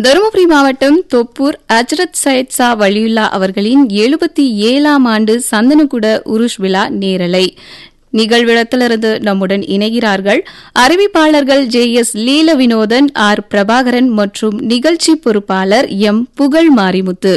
தருமபுரி மாவட்டம் தொப்பூர் அஜ்ரத் சையத் ஷா வலியுல்லா அவர்களின் 77ஆம் ஆண்டு சந்தனக்குட உருஷ் விழா நேரலை நிகழ்விடத்திலிருந்து நம்முடன் இணைகிறார்கள் அறிவிப்பாளர்கள் JS லீல வினோதன், R பிரபாகரன் மற்றும் நிகழ்ச்சி பொறுப்பாளர் M புகழ் மாரிமுத்து.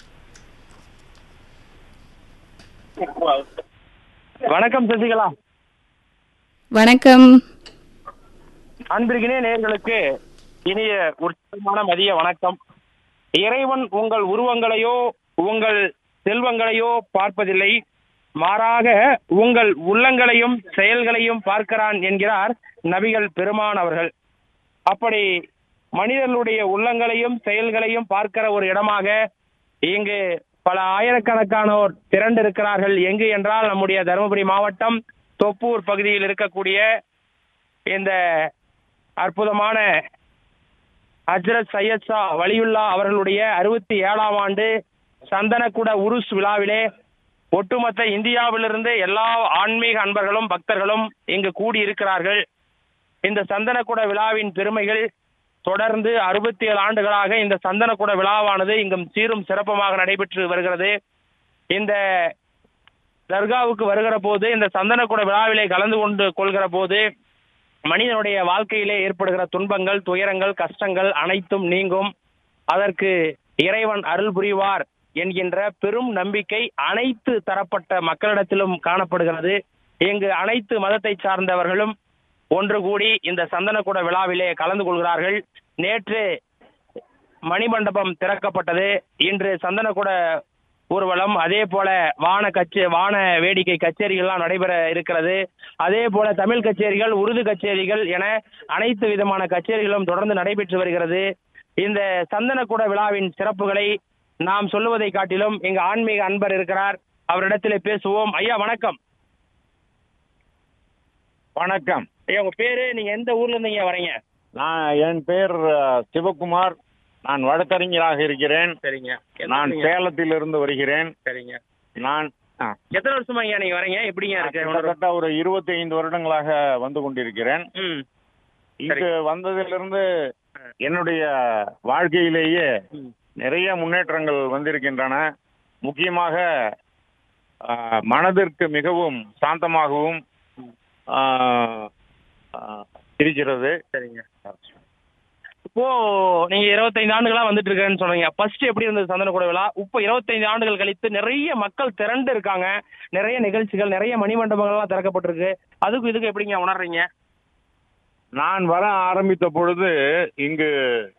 வணக்கம் சசிகலா. வணக்கம். அன்பிற்கினே நேயர்களுக்கு இனிய உற்சாகமான மதிய வணக்கம். இறைவன் உங்கள் உருவங்களையோ உங்கள் செல்வங்களையோ பார்ப்பதில்லை, மாறாக உங்கள் உள்ளங்களையும் செயல்களையும் பார்க்கிறான் என்கிறார் நபிகள் பெருமான் அவர்கள். அப்படி மனிதர்களுடைய உள்ளங்களையும் செயல்களையும் பார்க்கிற ஒரு இடமாக இங்கு பல ஆயிரக்கணக்கானோர் திரண்டு இருக்கிறார்கள். எங்கு என்றால் நம்முடைய தருமபுரி மாவட்டம் தொப்பூர் பகுதியில் இருக்கக்கூடிய இந்த அற்புதமான ஹஜ்ரத் சையத் ஷா வலியுல்லா அவர்களுடைய 67ஆம் ஆண்டு சந்தனக்குட உருஸ் விழாவிலே ஒட்டுமொத்த இந்தியாவிலிருந்து எல்லா ஆன்மீக அன்பர்களும் பக்தர்களும் இங்கு கூடி இருக்கிறார்கள். இந்த சந்தனக்குட விழாவின் பெருமைகள் தொடர்ந்து 67 ஆண்டுகளாக இந்த சந்தனக்குட விழாவானது இங்கும் சீரும் சிறப்புமாக நடைபெற்று வருகிறது. இந்த தர்காவுக்கு வருகிற போது, இந்த சந்தனக்குட விழாவிலே கலந்து கொள்கிற போது மனிதனுடைய வாழ்க்கையிலே ஏற்படுகிற துன்பங்கள், துயரங்கள், கஷ்டங்கள் அனைத்தும் நீங்கும். அதற்கு இறைவன் அருள் புரிவார் என்கின்ற பெரும் நம்பிக்கை அனைத்து தரப்பட்ட மக்களிடத்திலும் காணப்படுகிறது. இங்கு அனைத்து மதத்தை சார்ந்தவர்களும் ஒன்று கூடி இந்த சந்தனக்குட விழாவிலே கலந்து கொள்கிறார்கள். நேற்று மணிமண்டபம் திறக்கப்பட்டது. இன்று சந்தனக்குட ஊர்வலம், அதே போல வான வேடிக்கை கச்சேரிகள்லாம் நடைபெற இருக்கிறது. அதே போல தமிழ் கச்சேரிகள், உருது கச்சேரிகள் என அனைத்து விதமான கச்சேரிகளும் தொடர்ந்து நடைபெற்று வருகிறது. இந்த சந்தனக்குட விழாவின் சிறப்புகளை நாம் சொல்லுவதை காட்டிலும் இங்கு ஆன்மீக அன்பர் இருக்கிறார், அவரிடத்திலே பேசுவோம். ஐயா வணக்கம். வணக்கம் ஐயா, உங்க பேரு, நீங்க எந்த ஊர்ல இருந்து இங்க வரீங்க? என் பேர் சிவகுமார். நான் வழக்கறிஞராக இருக்கிறேன். சரிங்க. நான் சேலத்தில் இருந்து வருகிறேன். சரிங்க. நான் எத்தனை வருஷமா ஐயா நீங்க வரீங்க? எப்படிங்க இருக்கு? கிட்டத்தட்ட ஒரு 25 வருடங்களாக வந்து கொண்டிருக்கிறேன். இங்கு வந்ததிலிருந்து என்னுடைய வாழ்க்கையிலேயே நிறைய முன்னேற்றங்கள் வந்திருக்கின்றன. முக்கியமாக மனதிற்கு மிகவும் சாந்தமாகவும் இருக்கிறது. சரிங்க. இப்போ நீங்க 25 ஆண்டுகளா வந்துட்டு இருக்கேன்னு சொன்னீங்க. ஃபர்ஸ்ட் எப்படி இருந்தது சந்தனக்குட விழா? இப்போ 25 ஆண்டுகள் கழித்து நிறைய மக்கள் திரண்டு இருக்காங்க, நிறைய நிகழ்ச்சிகள், நிறைய மணிமண்டபங்கள்லாம் திறக்கப்பட்டிருக்கு. அதுக்கு இதுக்கு எப்படிங்க உணர்றீங்க? நான் வர ஆரம்பித்த பொழுது இங்கு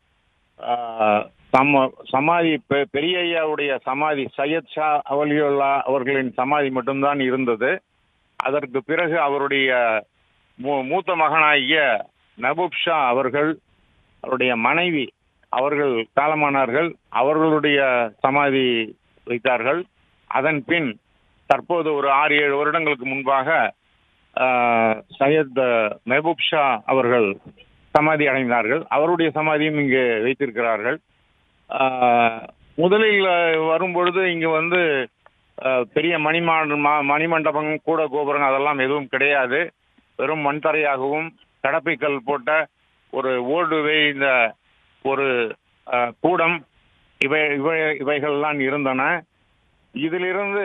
சமாதி பெரிய ஐயாவுடைய சமாதி, சையத் ஷா வலியுல்லா அவர்களின் சமாதி மட்டும்தான் இருந்தது. அதற்கு பிறகு அவருடைய மூத்த மகனாகிய மெஹபூப் ஷா அவர்கள், அவருடைய மனைவி அவர்கள் காலமானார்கள். அவர்களுடைய சமாதி வைத்தார்கள். அதன் பின் தற்போது ஒரு 6-7 வருடங்களுக்கு முன்பாக சையத் மெஹபூப் ஷா அவர்கள் சமாதி அடைந்தார்கள். அவருடைய சமாதியும் இங்கு வைத்திருக்கிறார்கள். முதலில் வரும்பொழுது இங்கு வந்து பெரிய மணிமண்டபம் கூட கோபுரம் அதெல்லாம் எதுவும் கிடையாது. வெறும் மண்தரையாகவும் கடப்பைக்கல் போட்ட ஒரு ஓடு இந்த ஒரு கூடம் இவைகள்லாம் இருந்தன. இதிலிருந்து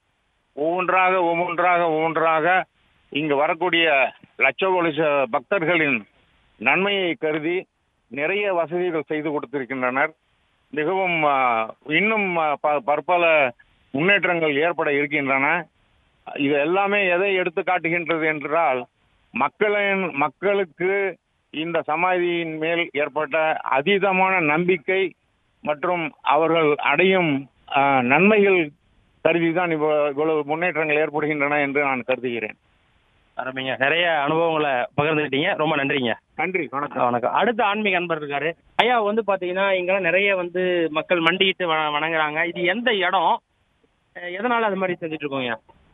ஒவ்வொன்றாக இங்கு வரக்கூடிய லட்ச பக்தர்களின் நன்மையை கருதி நிறைய வசதிகள் செய்து கொடுத்திருக்கின்றனர். மிகவும் இன்னும் பற்பல முன்னேற்றங்கள் ஏற்பட இருக்கின்றன. இது எல்லாமே எதை எடுத்து காட்டுகின்றது என்றால், மக்களுக்கு இந்த சமாதியின் மேல் ஏற்பட்ட அதீதமான நம்பிக்கை மற்றும் அவர்கள் அடையும் நன்மைகள் கருதிதான் இவ்வளவு முன்னேற்றங்கள் ஏற்படுகின்றன என்று நான் கருதுகிறேன். அருமைங்க. நிறைய அனுபவங்களை பகிர்ந்துக்கிட்டீங்க. ரொம்ப நன்றிங்க. நன்றி. வணக்கம். வணக்கம். அடுத்த ஆன்மீக அன்பர் இருக்காரு. ஐயா வந்து பாத்தீங்கன்னா இங்கெல்லாம் நிறைய மக்கள் மண்டிட்டு வணங்குறாங்க. இது எந்த இடம், எதனால அது மாதிரி செஞ்சுட்டு இருக்கோங்க?